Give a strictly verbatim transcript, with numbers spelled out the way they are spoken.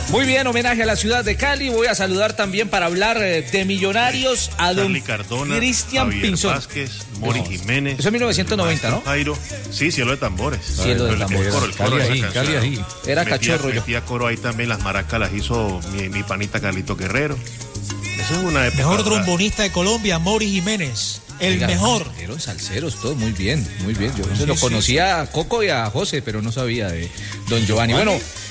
Muy bien, homenaje a la ciudad de Cali. Voy a saludar también para hablar de Millonarios a don Charly Cardona, Cristian Javier Pinzón Vázquez, Mori no. Jiménez. Eso es mil novecientos noventa, ¿no? Jairo. Sí, Cielo de Tambores. Cielo de Tambores. El coro, el coro Cali de esa ahí, canción. Cali ahí. Era Metía- cachorro yo. Metía coro ahí también, las maracas las hizo mi, mi panita Carlito Guerrero. Eso es una época. Mejor ¿verdad? trombonista de Colombia, Mori Jiménez. El Oiga, mejor. Eran salseros, todo muy bien, muy bien. Yo se Sí, lo sí, conocía a Coco y a José, pero no sabía de don Giovanni. Bueno,